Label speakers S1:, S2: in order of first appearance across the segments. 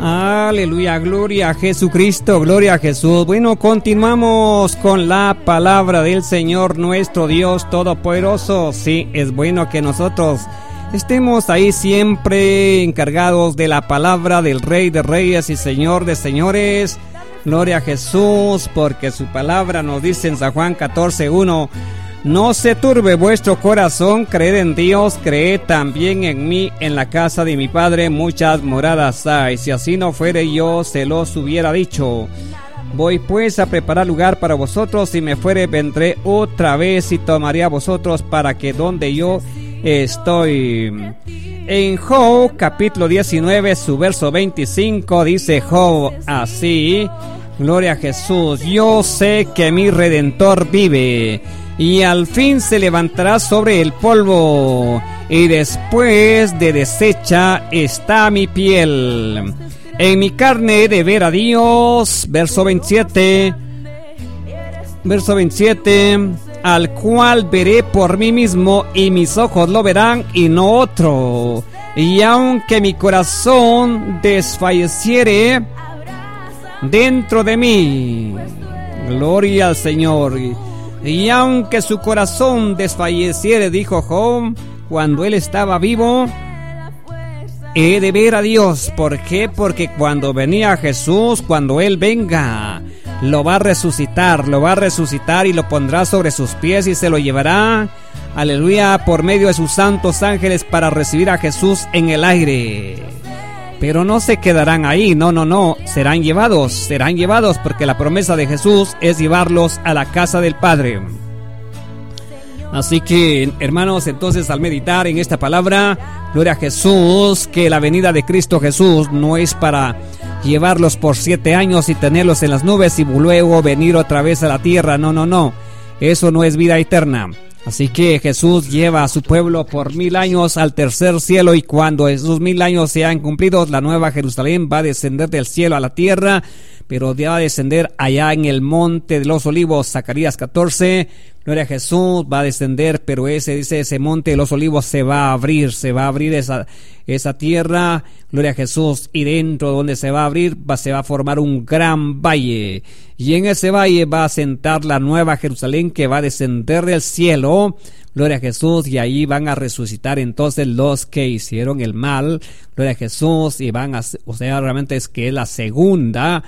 S1: Aleluya, gloria a Jesucristo, gloria a Jesús. Bueno, continuamos con la palabra del Señor nuestro Dios Todopoderoso. Sí, es bueno que nosotros estemos ahí siempre encargados de la palabra del Rey de Reyes y Señor de Señores. Gloria a Jesús, porque su palabra nos dice en San Juan 14:1: no se turbe vuestro corazón, creed en Dios, creed también en mí. En la casa de mi Padre muchas moradas hay. Si así no fuere, yo se los hubiera dicho. Voy pues a preparar lugar para vosotros. Si me fuere, vendré otra vez y tomaré a vosotros, para que donde yo estoy. En Job capítulo 19, su verso 25, dice Job así: gloria a Jesús, yo sé que mi Redentor vive, y al fin se levantará sobre el polvo, y después de deshecha está mi piel. En mi carne he de ver a Dios. Verso 27, al cual veré por mí mismo, y mis ojos lo verán y no otro. Y aunque mi corazón desfalleciere dentro de mí, gloria al Señor. Y aunque su corazón desfalleciere, dijo Job, cuando él estaba vivo, he de ver a Dios. ¿Por qué? Porque cuando venía Jesús, cuando Él venga, lo va a resucitar y lo pondrá sobre sus pies y se lo llevará, aleluya, por medio de sus santos ángeles para recibir a Jesús en el aire. Pero no se quedarán ahí, no, serán llevados, porque la promesa de Jesús es llevarlos a la casa del Padre. Así que, hermanos, entonces al meditar en esta palabra, gloria a Jesús, que la venida de Cristo Jesús no es para llevarlos por 7 años y tenerlos en las nubes y luego venir otra vez a la tierra, no, eso no es vida eterna. Así que Jesús lleva a su pueblo por 1000 años al tercer cielo, y cuando esos 1000 años sean cumplidos, la nueva Jerusalén va a descender del cielo a la tierra, pero va a descender allá en el monte de los olivos. Zacarías 14, gloria a Jesús, va a descender, pero ese monte de los olivos se va a abrir esa tierra, gloria a Jesús, y dentro donde se va a abrir se va a formar un gran valle, y en ese valle va a sentar la nueva Jerusalén que va a descender del cielo, gloria a Jesús, y ahí van a resucitar entonces los que hicieron el mal, gloria a Jesús, y realmente es que es la segunda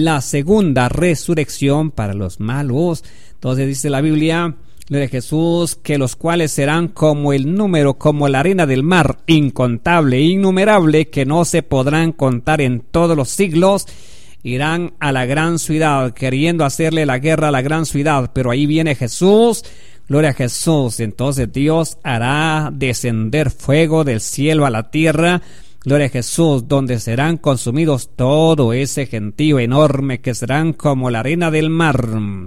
S1: resurrección para los malos. Entonces dice la Biblia, gloria a Jesús, que los cuales serán como el número, como la arena del mar, incontable e innumerable, que no se podrán contar en todos los siglos. Irán a la gran ciudad, queriendo hacerle la guerra a la gran ciudad, pero ahí viene Jesús, gloria a Jesús. Entonces Dios hará descender fuego del cielo a la tierra, gloria a Jesús, donde serán consumidos todo ese gentío enorme, que serán como la arena del mar.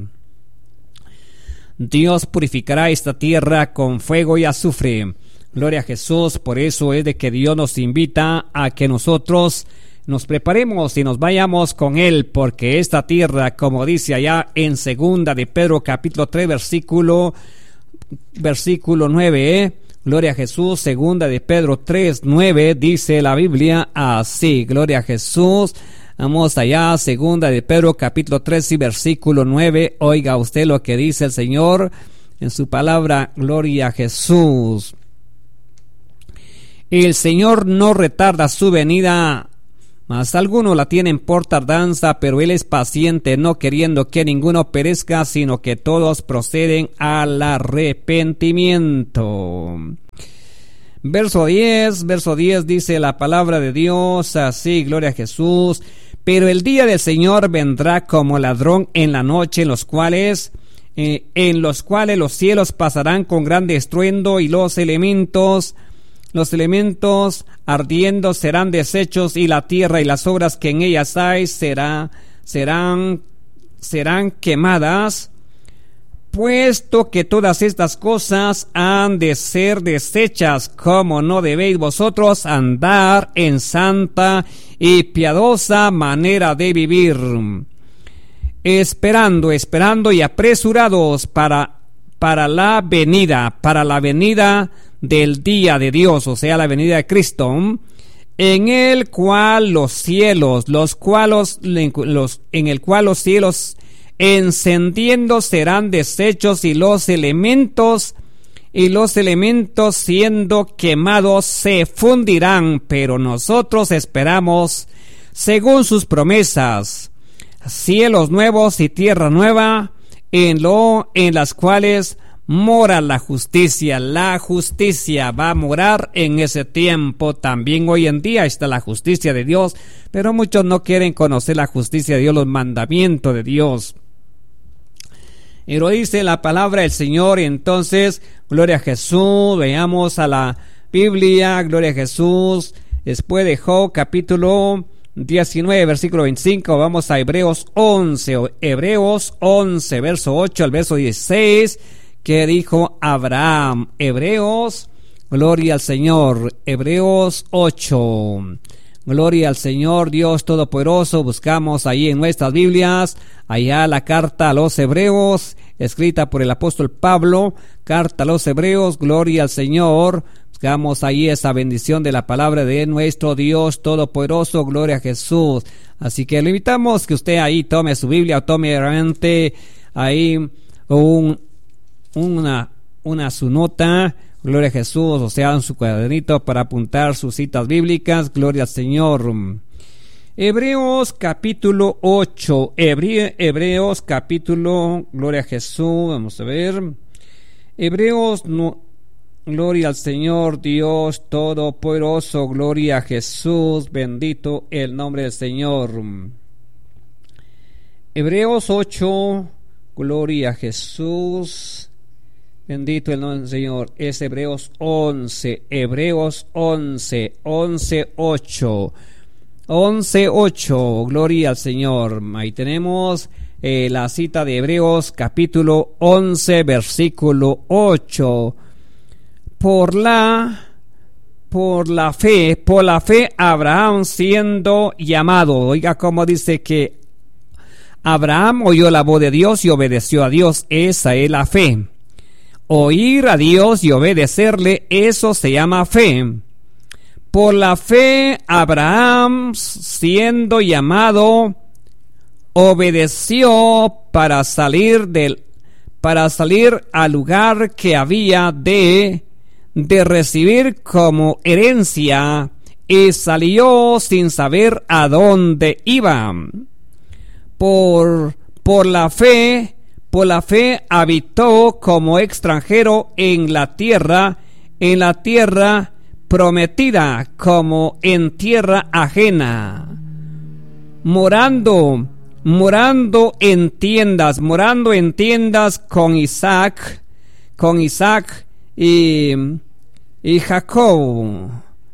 S1: Dios purificará esta tierra con fuego y azufre, gloria a Jesús. Por eso es de que Dios nos invita a que nosotros nos preparemos y nos vayamos con Él, porque esta tierra, como dice allá en segunda de Pedro capítulo 3 versículo 9, gloria a Jesús, segunda de Pedro 3:9, dice la Biblia así, gloria a Jesús. Vamos allá, segunda de Pedro capítulo 3 y versículo 9, oiga usted lo que dice el Señor en su palabra, gloria a Jesús. El Señor no retarda su venida, mas algunos la tienen por tardanza, pero Él es paciente, no queriendo que ninguno perezca, sino que todos proceden al arrepentimiento. Verso 10 dice la palabra de Dios así, gloria a Jesús. Pero el día del Señor vendrá como ladrón en la noche, en los cuales los cielos pasarán con grande estruendo, y los elementos ardiendo serán deshechos, y la tierra y las obras que en ellas hay serán quemadas. Puesto que todas estas cosas han de ser deshechas, ¿cómo no debéis vosotros andar en santa y piadosa manera de vivir? Esperando y apresurados para la venida del día de Dios, o sea, la venida de Cristo, en el cual los cielos, en el cual los cielos encendiendo serán deshechos y los elementos siendo quemados se fundirán, pero nosotros esperamos según sus promesas cielos nuevos y tierra nueva en las cuales mora la justicia. La justicia va a morar en ese tiempo. También hoy en día está la justicia de Dios, pero muchos no quieren conocer la justicia de Dios, los mandamientos de Dios. Y lo dice la palabra del Señor. Y entonces, gloria a Jesús, veamos a la Biblia, gloria a Jesús. Después de Job, capítulo 19, versículo 25, vamos a Hebreos 11, verso 8 al verso 16, que dijo Abraham. Hebreos, gloria al Señor, Hebreos 8, gloria al Señor Dios Todopoderoso. Buscamos ahí en nuestras Biblias, allá la carta a los Hebreos, escrita por el apóstol Pablo, carta a los Hebreos, gloria al Señor. Buscamos ahí esa bendición de la palabra de nuestro Dios Todopoderoso, gloria a Jesús. Así que le invitamos que usted ahí tome su Biblia o tome realmente ahí su nota, gloria a Jesús, o sea, en su cuadernito para apuntar sus citas bíblicas, gloria al Señor. Hebreos capítulo 8, Hebreos capítulo, gloria a Jesús, vamos a ver, Hebreos no. Gloria al Señor Dios Todopoderoso, gloria a Jesús, bendito el nombre del Señor. Hebreos 8, gloria a Jesús, bendito el nombre del Señor. Es Hebreos 11, 8, gloria al Señor. Ahí tenemos la cita de Hebreos capítulo 11, versículo 8. Por la fe Abraham siendo llamado. Oiga cómo dice que Abraham oyó la voz de Dios y obedeció a Dios. Esa es la fe. Oír a Dios y obedecerle, eso se llama fe. Por la fe Abraham siendo llamado obedeció para salir al lugar que había de recibir como herencia, y salió sin saber a dónde iba. Por la fe habitó como extranjero en la tierra prometida, como en tierra ajena, morando en tiendas con Isaac y Jacob,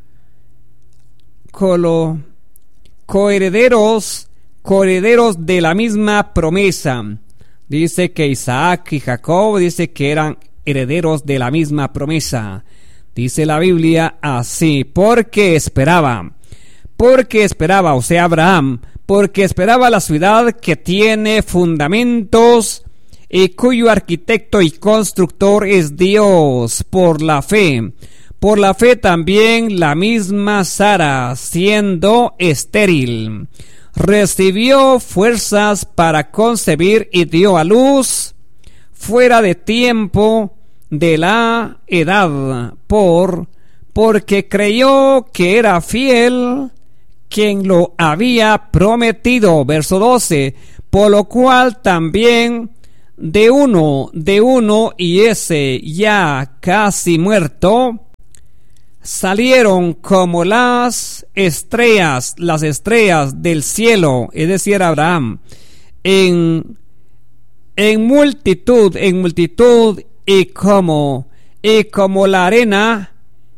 S1: coherederos de la misma promesa. Dice que Isaac y Jacob, dice que eran herederos de la misma promesa. Dice la Biblia así, porque esperaba, o sea, Abraham, porque esperaba la ciudad que tiene fundamentos y cuyo arquitecto y constructor es Dios. Por la fe también la misma Sara, siendo estéril, recibió fuerzas para concebir y dio a luz fuera de tiempo de la edad, porque creyó que era fiel quien lo había prometido. Verso 12, por lo cual también de uno y ese ya casi muerto, salieron como las estrellas del cielo, es decir, Abraham, en multitud y como la arena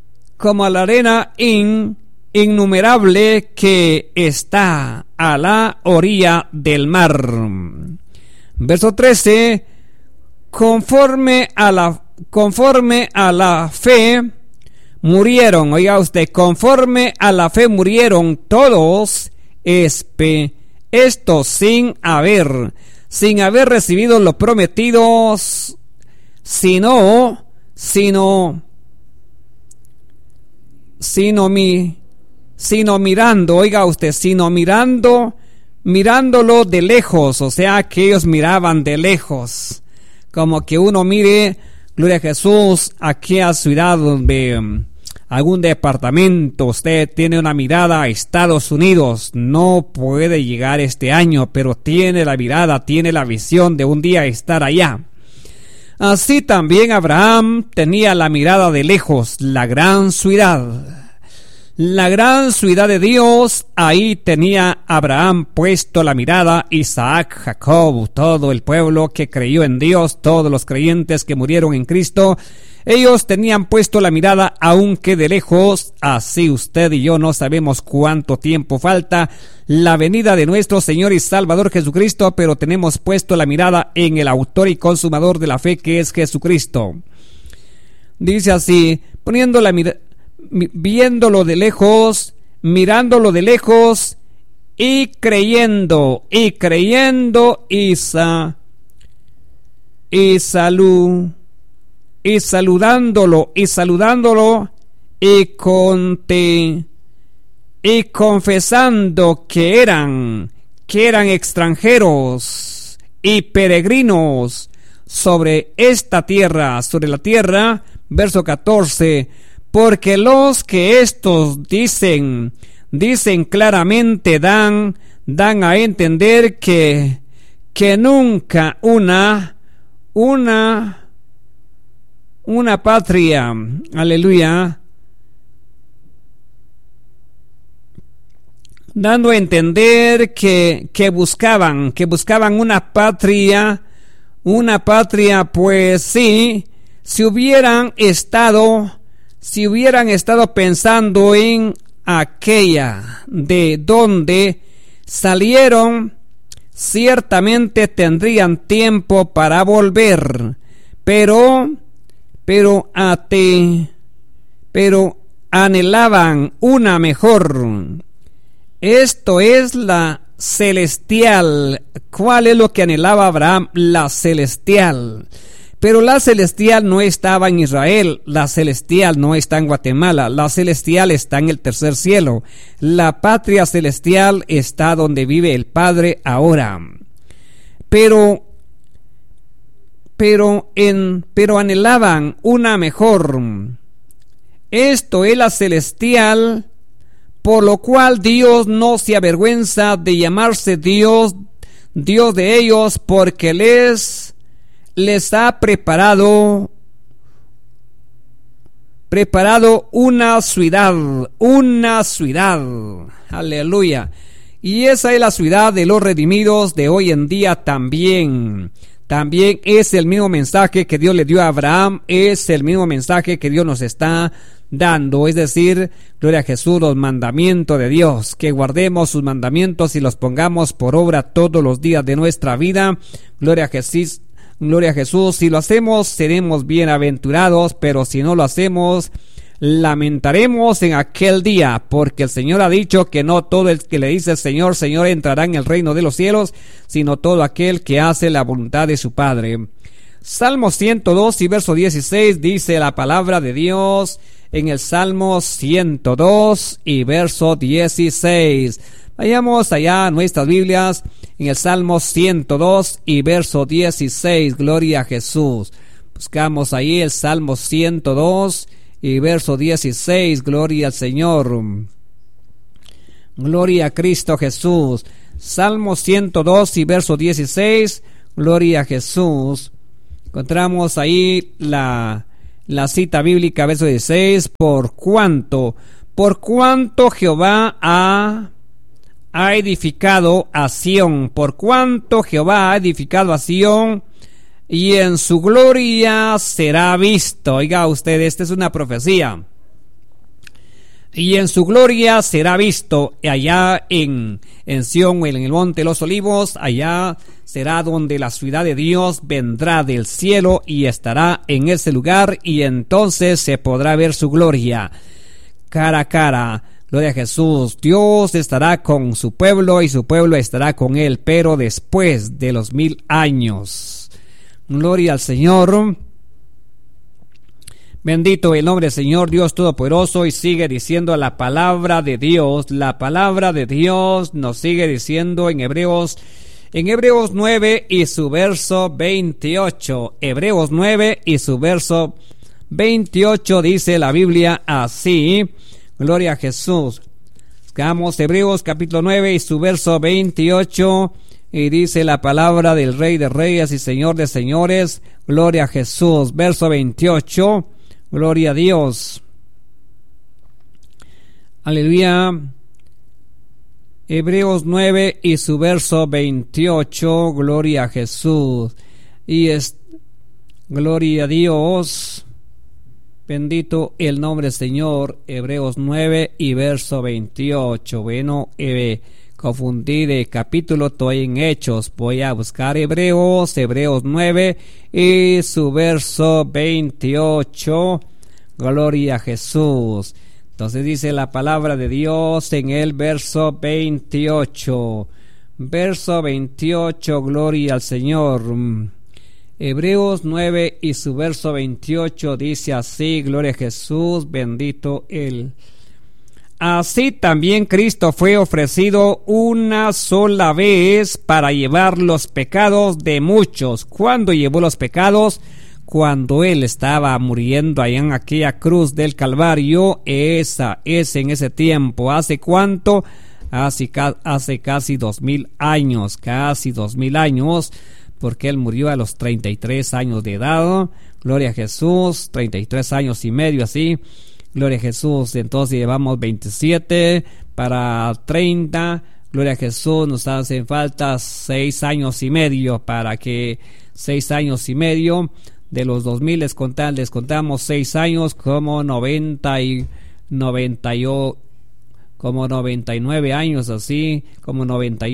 S1: innumerable que está a la orilla del mar. Verso 13, conforme a la fe murieron, oiga usted, conforme a la fe murieron todos estos sin haber recibido lo prometido, sino sino mirando, oiga usted, sino mirándolo de lejos, o sea que ellos miraban de lejos, como que uno mire, gloria a Jesús, aquí a ciudad donde algún departamento, usted tiene una mirada a Estados Unidos, no puede llegar este año, pero tiene la mirada, tiene la visión de un día estar allá. Así también Abraham tenía la mirada de lejos, la gran ciudad de Dios. Ahí tenía Abraham puesto la mirada, Isaac, Jacob, todo el pueblo que creyó en Dios, todos los creyentes que murieron en Cristo, ellos tenían puesto la mirada aunque de lejos. Así usted y yo no sabemos cuánto tiempo falta la venida de nuestro Señor y Salvador Jesucristo, pero tenemos puesto la mirada en el autor y consumador de la fe, que es Jesucristo. Dice así, poniendo la mirada, viéndolo de lejos, mirándolo de lejos y creyendo saludándolo y confesando que eran extranjeros y peregrinos sobre esta tierra, sobre la tierra. Verso 14, porque los que estos dicen claramente, dan a entender que nunca una patria, aleluya, dando a entender que buscaban una patria, pues sí, si hubieran estado pensando en aquella de donde salieron, ciertamente tendrían tiempo para volver, pero anhelaban una mejor. Esto es la celestial. ¿Cuál es lo que anhelaba Abraham? La celestial. Pero la celestial no estaba en Israel, la celestial no está en Guatemala, la celestial está en el tercer cielo. La patria celestial está donde vive el Padre ahora. Pero anhelaban una mejor. Esto es la celestial, por lo cual Dios no se avergüenza de llamarse Dios de ellos, porque les ha preparado una ciudad, aleluya. Y esa es la ciudad de los redimidos de hoy en día también es el mismo mensaje que Dios le dio a Abraham, es el mismo mensaje que Dios nos está dando, es decir, gloria a Jesús, los mandamientos de Dios, que guardemos sus mandamientos y los pongamos por obra todos los días de nuestra vida. Gloria a Jesús. Gloria a Jesús. Si lo hacemos, seremos bienaventurados, pero si no lo hacemos, lamentaremos en aquel día, porque el Señor ha dicho que no todo el que le dice Señor, Señor entrará en el reino de los cielos, sino todo aquel que hace la voluntad de su Padre. Salmo 102 y verso 16 dice la palabra de Dios en el Salmo 102 y verso 16. Vayamos allá a nuestras Biblias en el Salmo 102 y verso 16. Gloria a Jesús. Buscamos ahí el Salmo 102 y verso 16. Gloria al Señor. Gloria a Cristo Jesús. Salmo 102 y verso 16. Gloria a Jesús. Encontramos ahí la cita bíblica, verso 16. Por cuanto Jehová ha edificado a Sión, por cuanto Jehová ha edificado a Sión, y en su gloria será visto. Oiga usted, esta es una profecía. Y en su gloria será visto allá en Sión, en el monte de los olivos. Allá será donde la ciudad de Dios vendrá del cielo y estará en ese lugar, y entonces se podrá ver su gloria cara a cara. Gloria a Jesús. Dios estará con su pueblo y su pueblo estará con él, pero después de los 1000 años. Gloria al Señor. Bendito el nombre del Señor Dios Todopoderoso, y sigue diciendo la palabra de Dios. La palabra de Dios nos sigue diciendo en Hebreos 9 y su verso 28. Hebreos 9 y su verso 28 dice la Biblia así. Gloria a Jesús. Buscamos Hebreos capítulo 9 y su verso 28. Y dice la palabra del Rey de Reyes y Señor de Señores. Gloria a Jesús. Verso 28. Gloria a Dios. Aleluya. Hebreos 9 y su verso 28. Gloria a Jesús. Gloria a Dios. Bendito el nombre del Señor. Hebreos 9 y verso 28. Bueno, confundí de capítulo, estoy en Hechos. Voy a buscar Hebreos 9 y su verso 28. Gloria a Jesús. Entonces dice la palabra de Dios en el verso 28. Verso 28, gloria al Señor. Hebreos 9 y su verso 28 dice así, gloria a Jesús, bendito Él. Así también Cristo fue ofrecido una sola vez para llevar los pecados de muchos. ¿Cuándo llevó los pecados? Cuando Él estaba muriendo allá en aquella cruz del Calvario. Esa es en ese tiempo. ¿Hace cuánto? Hace casi 2000 años. Casi 2000 años. Porque Él murió a los 33 años de edad. Gloria a Jesús. 33 años y medio así. Gloria a Jesús. Entonces llevamos 27 para 30. Gloria a Jesús. Nos hacen falta 6 años y medio para que 6 años y medio de los 2000 les contamos 6 años como 99 años así, como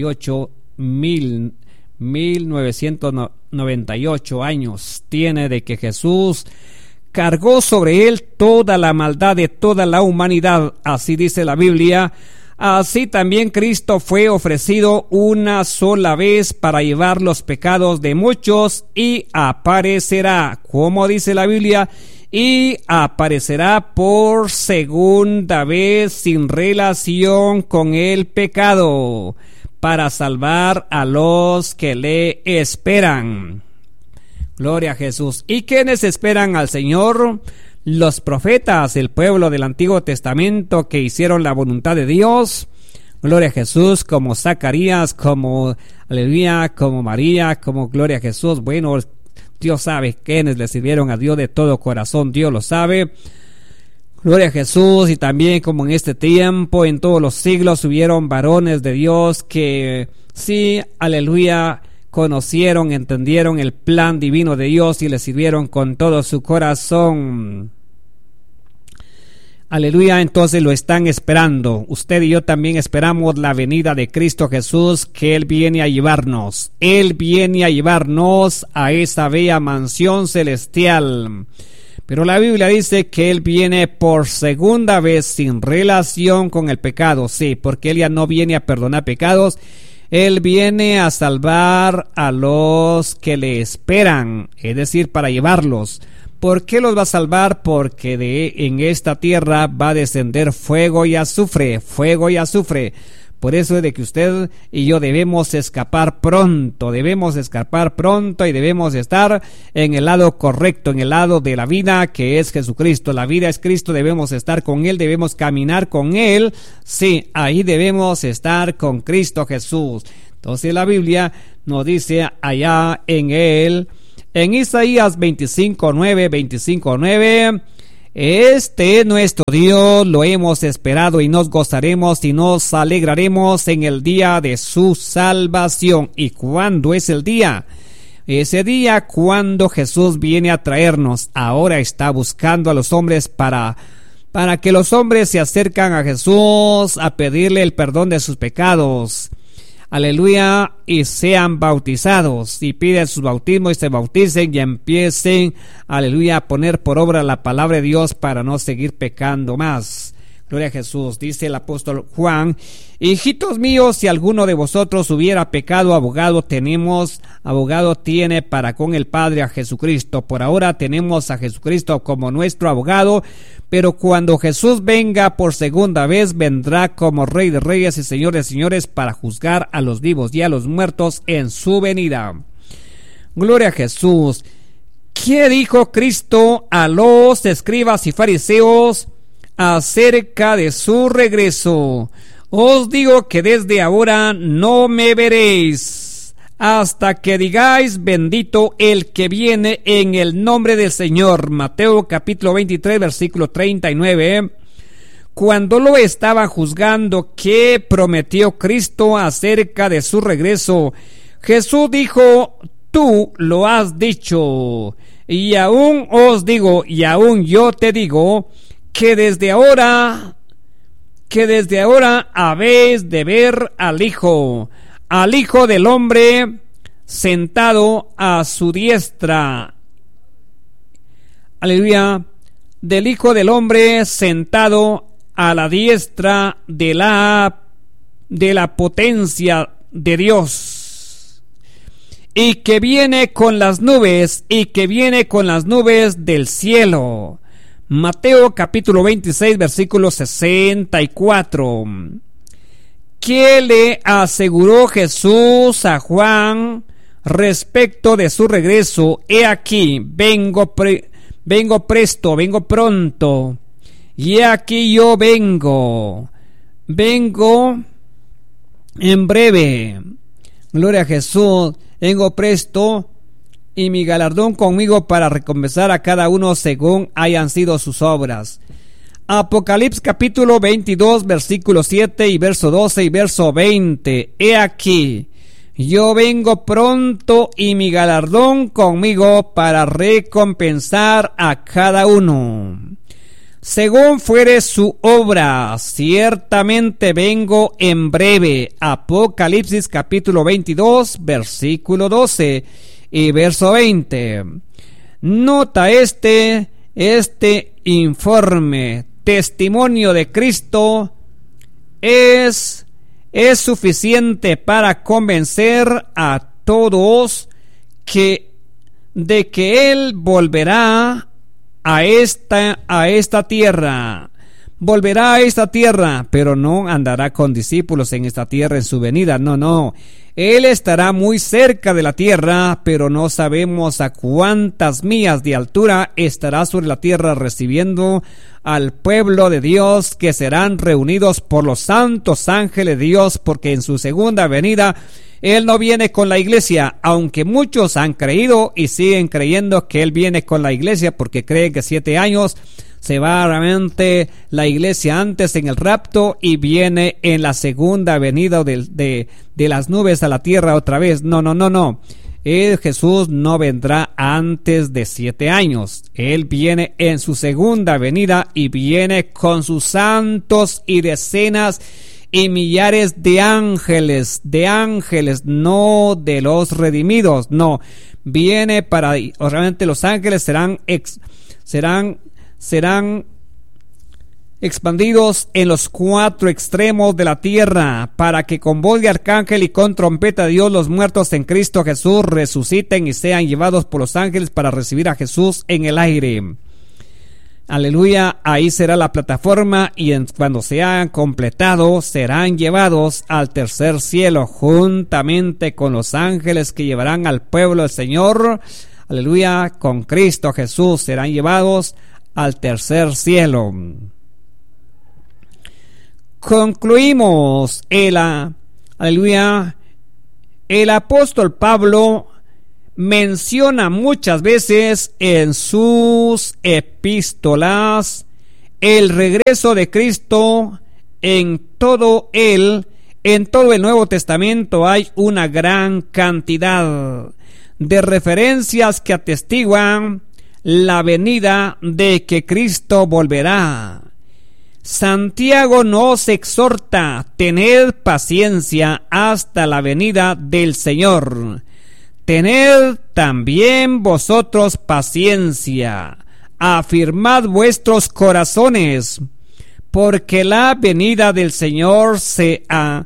S1: 1998 años tiene de que Jesús cargó sobre él toda la maldad de toda la humanidad, así dice la Biblia. Así también Cristo fue ofrecido una sola vez para llevar los pecados de muchos y aparecerá, como dice la Biblia, y aparecerá por segunda vez sin relación con el pecado, para salvar a los que le esperan. Gloria a Jesús. ¿Y quiénes esperan al Señor? Los profetas, el pueblo del Antiguo Testamento que hicieron la voluntad de Dios. Gloria a Jesús, como Zacarías, como aleluya, como María, como gloria a Jesús. Bueno, Dios sabe quiénes le sirvieron a Dios de todo corazón, Dios lo sabe. Gloria a Jesús. Y también como en este tiempo, en todos los siglos, hubieron varones de Dios que sí, aleluya, conocieron, entendieron el plan divino de Dios y le sirvieron con todo su corazón. Aleluya, entonces lo están esperando. Usted y yo también esperamos la venida de Cristo Jesús, que Él viene a llevarnos. Él viene a llevarnos a esa bella mansión celestial. Pero la Biblia dice que Él viene por segunda vez sin relación con el pecado. Sí, porque Él ya no viene a perdonar pecados. Él viene a salvar a los que le esperan, es decir, para llevarlos. ¿Por qué los va a salvar? Porque en esta tierra va a descender fuego y azufre, fuego y azufre. Por eso es de que usted y yo debemos escapar pronto y debemos estar en el lado correcto, en el lado de la vida que es Jesucristo. La vida es Cristo, debemos estar con Él, debemos caminar con Él. Sí, ahí debemos estar con Cristo Jesús. Entonces la Biblia nos dice allá en Él, en Isaías 25:9, este es nuestro Dios, lo hemos esperado y nos gozaremos y nos alegraremos en el día de su salvación. ¿Y cuándo es el día? Ese día cuando Jesús viene a traernos. Ahora está buscando a los hombres para que los hombres se acercan a Jesús a pedirle el perdón de sus pecados. Aleluya, y sean bautizados, y piden sus bautismos y se bauticen y empiecen, aleluya, a poner por obra la palabra de Dios para no seguir pecando más. Gloria a Jesús. Dice el apóstol Juan: hijitos míos, si alguno de vosotros hubiera pecado, abogado tiene para con el Padre, a Jesucristo. Por ahora tenemos a Jesucristo como nuestro abogado, pero cuando Jesús venga por segunda vez, vendrá como Rey de Reyes y Señor de Señores para juzgar a los vivos y a los muertos en su venida. Gloria a Jesús. ¿Qué dijo Cristo a los escribas y fariseos acerca de su regreso? Os digo que desde ahora no me veréis, hasta que digáis: bendito el que viene en el nombre del Señor. Mateo capítulo 23, versículo 39. Cuando lo estaban juzgando, ¿qué prometió Cristo acerca de su regreso? Jesús dijo: tú lo has dicho, y aún os digo, y aún yo te digo, que desde ahora habéis de ver al Hijo del Hombre sentado a su diestra. Aleluya. Del Hijo del Hombre sentado a la diestra de la potencia de Dios. Y que viene con las nubes del cielo. Mateo capítulo 26, versículo 64. ¿Qué le aseguró Jesús a Juan respecto de su regreso? He aquí, vengo pronto. Y he aquí yo vengo en breve. Gloria a Jesús. Vengo presto, y mi galardón conmigo para recompensar a cada uno según hayan sido sus obras. Apocalipsis capítulo 22, versículo 7 y verso 12 y verso 20. He aquí, yo vengo pronto, y mi galardón conmigo para recompensar a cada uno según fuere su obra. Ciertamente vengo en breve. Apocalipsis capítulo 22, versículo 12 y verso 20. Nota este informe. Testimonio de Cristo es suficiente para convencer a todos de que Él volverá a esta tierra. Volverá a esta tierra, pero no andará con discípulos en esta tierra en su venida. No. Él estará muy cerca de la tierra, pero no sabemos a cuántas millas de altura estará sobre la tierra, recibiendo al pueblo de Dios, que serán reunidos por los santos ángeles de Dios, porque en su segunda venida Él no viene con la iglesia, aunque muchos han creído y siguen creyendo que Él viene con la iglesia, porque creen que 7 años se va realmente la iglesia antes en el rapto y viene en la segunda venida de las nubes a la tierra otra vez. No. Jesús no vendrá antes de 7 años. Él viene en su segunda venida y viene con sus santos y decenas y millares de ángeles, no de los redimidos. No, viene para, realmente los ángeles serán expandidos en los 4 extremos de la tierra, para que con voz de arcángel y con trompeta de Dios los muertos en Cristo Jesús resuciten y sean llevados por los ángeles para recibir a Jesús en el aire. Aleluya. Ahí será la plataforma, y cuando se hayan completado serán llevados al tercer cielo juntamente con los ángeles que llevarán al pueblo del Señor. Aleluya. Con Cristo Jesús serán llevados al tercer cielo. Concluimos. Aleluya. El apóstol Pablo menciona muchas veces en sus epístolas el regreso de Cristo. En todo el Nuevo Testamento hay una gran cantidad de referencias que atestiguan la venida de que Cristo volverá. Santiago nos exhorta: tened paciencia hasta la venida del Señor. Tened también vosotros paciencia, afirmad vuestros corazones, porque la venida del Señor se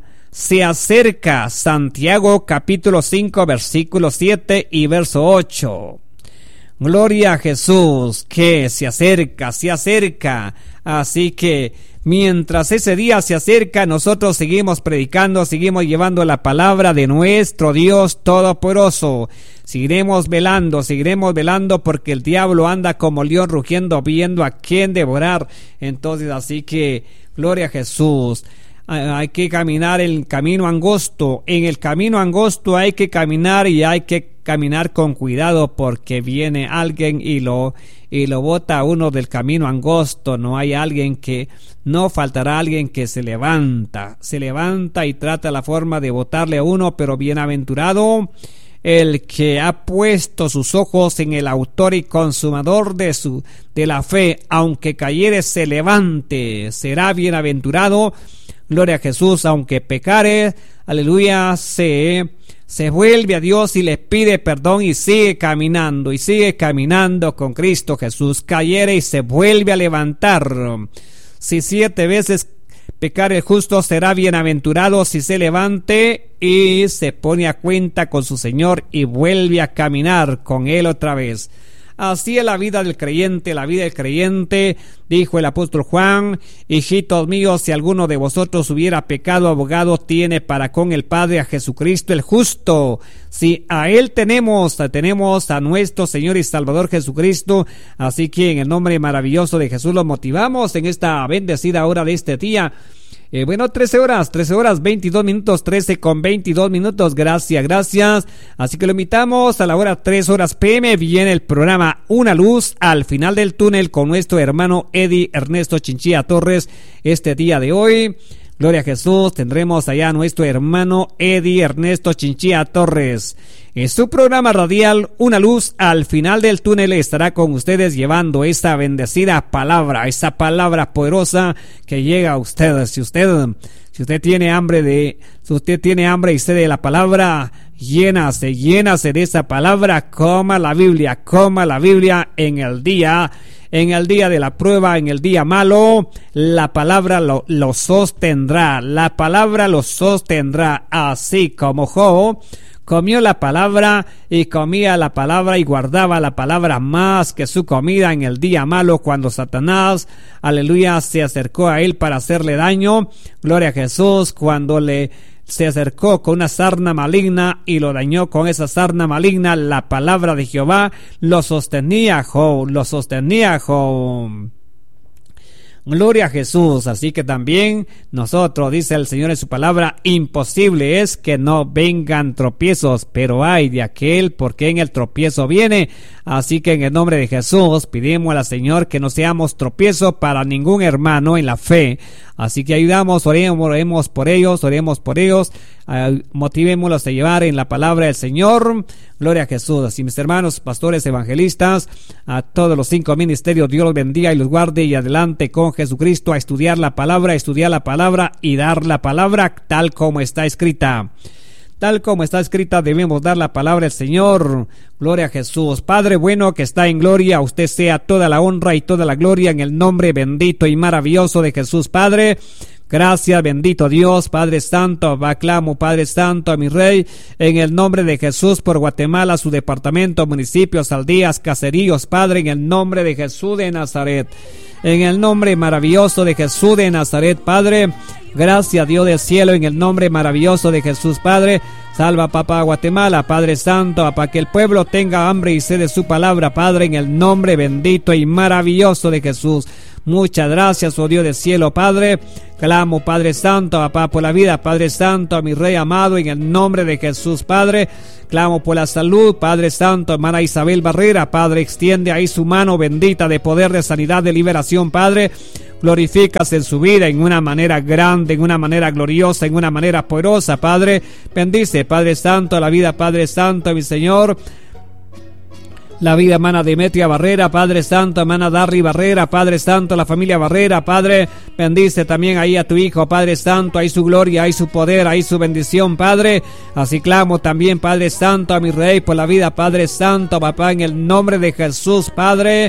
S1: acerca. Santiago capítulo 5 versículo 7 y verso 8. Gloria a Jesús, que se acerca. Así que mientras ese día se acerca, nosotros seguimos predicando, seguimos llevando la palabra de nuestro Dios Todopoderoso. Seguiremos velando porque el diablo anda como león rugiendo, viendo a quién devorar. Entonces, así que, gloria a Jesús. Hay que caminar el camino angosto. En el camino angosto hay que caminar, y hay que caminar con cuidado, porque viene alguien y lo bota a uno del camino angosto. No faltará alguien que se levanta y trata la forma de botarle a uno, pero bienaventurado el que ha puesto sus ojos en el autor y consumador de la fe, aunque cayere se levante, será bienaventurado. Gloria a Jesús. Aunque pecare, aleluya, se vuelve a Dios y le pide perdón y sigue caminando con Cristo Jesús. Cayere y se vuelve a levantar. Si 7 veces pecare el justo, será bienaventurado si se levante y se pone a cuenta con su Señor y vuelve a caminar con Él otra vez. Así es la vida del creyente, dijo el apóstol Juan: hijitos míos, si alguno de vosotros hubiera pecado, abogado tiene para con el Padre a Jesucristo el justo. Si a Él tenemos a nuestro Señor y Salvador Jesucristo. Así que en el nombre maravilloso de Jesús los motivamos en esta bendecida hora de este día. 13 horas, 22 minutos, 13 con 22 minutos, gracias. Así que lo invitamos a la hora 3 horas PM, viene el programa Una Luz al Final del Túnel con nuestro hermano Eddie Ernesto Chinchilla Torres este día de hoy. Gloria a Jesús, tendremos allá a nuestro hermano Eddie Ernesto Chinchilla Torres. En su programa radial Una Luz al Final del Túnel estará con ustedes llevando esa bendecida palabra, esa palabra poderosa que llega a ustedes. Si usted tiene hambre y sed de la palabra, llénase de esa palabra. Coma la Biblia en el día de la prueba, en el día malo. La palabra lo sostendrá, así como Job comió la palabra y comía la palabra y guardaba la palabra más que su comida en el día malo, cuando Satanás, aleluya, se acercó a él para hacerle daño. Gloria a Jesús. Cuando se acercó con una sarna maligna y lo dañó con esa sarna maligna, la palabra de Jehová lo sostenía Job. Gloria a Jesús. Así que también nosotros, dice el Señor en su palabra, imposible es que no vengan tropiezos, pero hay de aquel porque en el tropiezo viene. Así que en el nombre de Jesús pedimos al Señor que no seamos tropiezo para ningún hermano en la fe. Así que oremos por ellos, motivémoslos a llevar en la palabra del Señor. Gloria a Jesús. Así, mis hermanos, pastores, evangelistas, a todos los 5 ministerios, Dios los bendiga y los guarde, y adelante con Jesucristo a estudiar la palabra y dar la palabra tal como está escrita. Tal como está escrita, debemos dar la palabra del Señor. Gloria a Jesús. Padre bueno que está en gloria, a usted sea toda la honra y toda la gloria en el nombre bendito y maravilloso de Jesús. Padre, gracias, bendito Dios. Padre Santo, aclamo, Padre Santo, a mi Rey, en el nombre de Jesús, por Guatemala, su departamento, municipios, aldeas, caseríos. Padre, en el nombre de Jesús de Nazaret, en el nombre maravilloso de Jesús de Nazaret, Padre. Gracias, Dios del cielo, en el nombre maravilloso de Jesús, Padre. Salva, papá, Guatemala, Padre Santo, para que el pueblo tenga hambre y sed de su palabra, Padre, en el nombre bendito y maravilloso de Jesús. Muchas gracias, oh Dios del cielo, Padre. Clamo, Padre Santo, papá, por la vida, Padre Santo, a mi Rey amado, en el nombre de Jesús, Padre. Clamo por la salud, Padre Santo, hermana Isabel Barrera, Padre, extiende ahí su mano bendita de poder, de sanidad, de liberación, Padre. Glorifícase en su vida en una manera grande, en una manera gloriosa, en una manera poderosa, Padre. Bendice, Padre Santo, la vida, Padre Santo, mi Señor. La vida, hermana Demetria Barrera, Padre Santo, hermana Darry Barrera, Padre Santo, la familia Barrera, Padre. Bendice también ahí a tu Hijo, Padre Santo, ahí su gloria, ahí su poder, ahí su bendición, Padre. Así clamo también, Padre Santo, a mi Rey, por la vida, Padre Santo, papá, en el nombre de Jesús, Padre.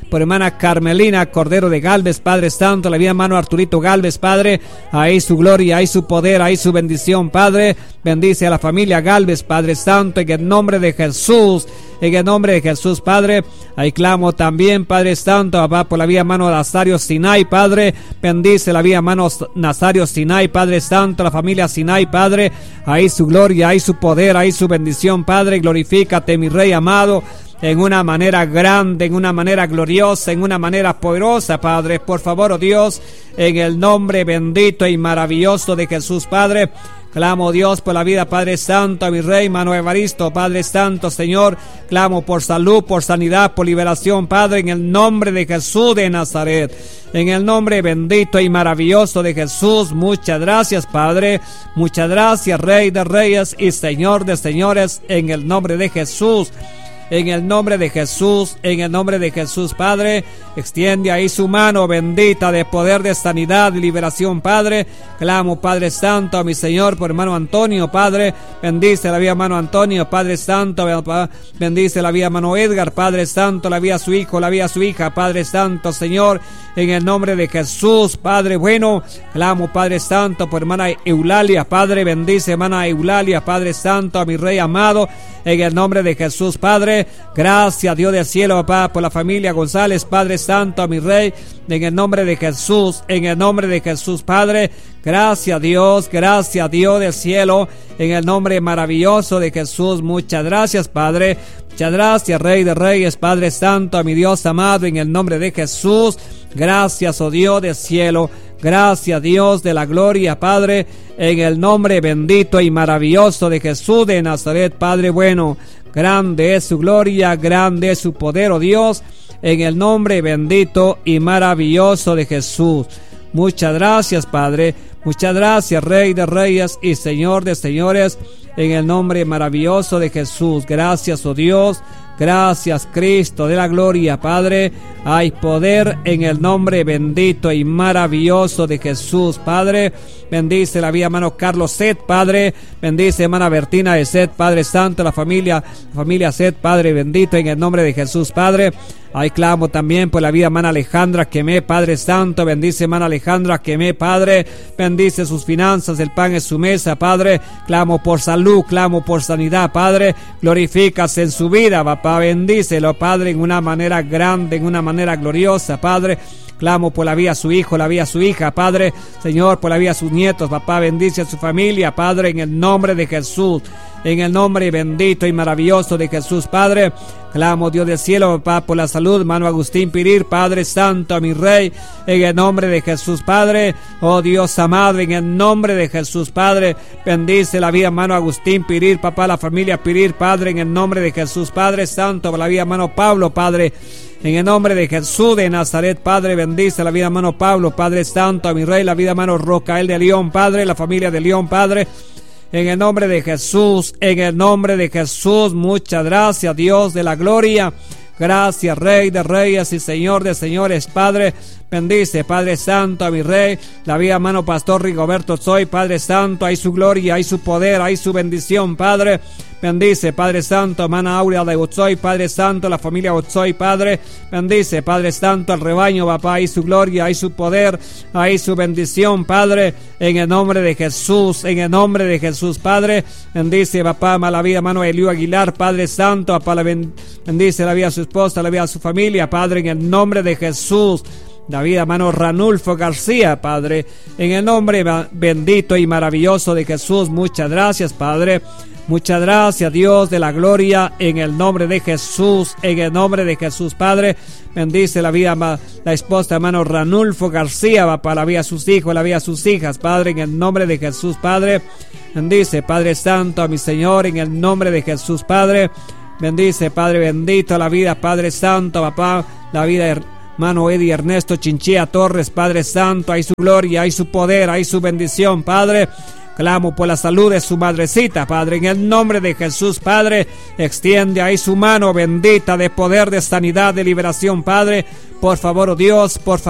S1: por hermana Carmelina Cordero de Galvez, Padre Santo, la vida hermano Arturito Galvez, Padre, ahí su gloria, ahí su poder, ahí su bendición, Padre, bendice a la familia Galvez, Padre Santo, en el nombre de Jesús, en el nombre de Jesús, Padre, ahí clamo también, Padre Santo, papá, por la vida hermano Nazario Sinai, Padre, bendice la vida hermano Nazario Sinai, Padre Santo, la familia Sinai, Padre, ahí su gloria, ahí su poder, ahí su bendición, Padre, glorifícate, mi Rey amado, en una manera grande, en una manera gloriosa, en una manera poderosa, Padre, por favor, oh Dios, en el nombre bendito y maravilloso de Jesús, Padre. Clamo, Dios, por la vida, Padre Santo, mi Rey, Manuel Evaristo, Padre Santo, Señor. Clamo por salud, por sanidad, por liberación, Padre, en el nombre de Jesús de Nazaret. En el nombre bendito y maravilloso de Jesús. Muchas gracias, Padre. Muchas gracias, Rey de Reyes y Señor de Señores, en el nombre de Jesús. En el nombre de Jesús, en el nombre de Jesús, Padre, extiende ahí su mano bendita de poder, de sanidad y liberación, Padre. Clamo, Padre Santo, a mi Señor, por hermano Antonio, Padre, bendice la vida hermano Antonio, Padre Santo, bendice la vida hermano Edgar, Padre Santo, la vida a su hijo, la vida a su hija, Padre Santo, Señor, en el nombre de Jesús, Padre bueno. Clamo, Padre Santo, por hermana Eulalia, Padre, bendice hermana Eulalia, Padre Santo, a mi Rey amado, en el nombre de Jesús, Padre. Gracias, Dios del cielo, papá, por la familia González, Padre Santo, a mi Rey, en el nombre de Jesús, en el nombre de Jesús, Padre. Gracias, Dios del cielo, en el nombre maravilloso de Jesús. Muchas gracias, Padre. Muchas gracias, Rey de Reyes, Padre Santo, a mi Dios amado, en el nombre de Jesús. Gracias, oh Dios del cielo. Gracias, Dios de la gloria, Padre, en el nombre bendito y maravilloso de Jesús de Nazaret, Padre bueno. Grande es su gloria, grande es su poder, oh Dios, en el nombre bendito y maravilloso de Jesús. Muchas gracias, Padre. Muchas gracias, Rey de Reyes y Señor de Señores, en el nombre maravilloso de Jesús. Gracias, oh Dios. Gracias, Cristo de la gloria, Padre. Hay poder en el nombre bendito y maravilloso de Jesús, Padre. Bendice la vida, hermano Carlos Set, Padre. Bendice, hermana Bertina de Set, Padre Santo, la familia Set, Padre bendito, en el nombre de Jesús, Padre. Ahí clamo también por la vida, hermana Alejandra Quemé, Padre Santo. Bendice, hermana Alejandra Quemé, Padre. Bendice sus finanzas, el pan es su mesa, Padre. Clamo por salud, clamo por sanidad, Padre. Glorifícase en su vida, papá. Bendícelo, Padre, en una manera grande, en una manera gloriosa, Padre. Clamo por la vida a su hijo, la vida a su hija, Padre. Señor, por la vida a sus nietos, papá. Bendice a su familia, Padre, en el nombre de Jesús. En el nombre bendito y maravilloso de Jesús, Padre. Clamo, Dios del cielo, papá, por la salud, hermano Agustín Pirir, Padre Santo, a mi Rey, en el nombre de Jesús, Padre. Oh Dios amado, en el nombre de Jesús, Padre. Bendice la vida, hermano Agustín Pirir, papá, la familia Pirir, Padre, en el nombre de Jesús, Padre Santo, por la vida, hermano Pablo, Padre. En el nombre de Jesús de Nazaret, Padre, bendice la vida, hermano Pablo, Padre Santo, a mi Rey, la vida, hermano Rocael de León, Padre, la familia de León, Padre. En el nombre de Jesús, en el nombre de Jesús, muchas gracias, Dios de la gloria. Gracias, Rey de Reyes y Señor de Señores, Padre. Bendice, Padre Santo, a mi Rey, la vida, hermano Pastor Rigoberto Soy, Padre Santo, hay su gloria, hay su poder, hay su bendición, Padre. Bendice, Padre Santo, hermana Aurea de Otsoy, Padre Santo, la familia Otsoy, Padre. Bendice, Padre Santo, al rebaño, papá, hay su gloria, hay su poder, hay su bendición, Padre. En el nombre de Jesús, en el nombre de Jesús, Padre. Bendice, papá, la vida, hermano Eliú Aguilar, Padre Santo, papá, bendice la vida a su esposa, la vida a su familia, Padre, en el nombre de Jesús. David, hermano Ranulfo García, Padre, en el nombre bendito y maravilloso de Jesús. Muchas gracias, Padre. Muchas gracias, Dios de la gloria, en el nombre de Jesús, en el nombre de Jesús, Padre. Bendice la vida, la esposa, hermano Ranulfo García, para la vida a sus hijos, la vida a sus hijas, Padre, en el nombre de Jesús, Padre. Bendice, Padre Santo, a mi Señor, en el nombre de Jesús, Padre. Bendice, Padre bendito, la vida, Padre Santo, papá, la vida hermano Eddie Ernesto Chinchilla Torres, Padre Santo, hay su gloria, hay su poder, hay su bendición, Padre. Clamo por la salud de su madrecita, Padre, en el nombre de Jesús, Padre. Extiende ahí su mano bendita de poder, de sanidad, de liberación, Padre. Por favor, oh Dios, por favor.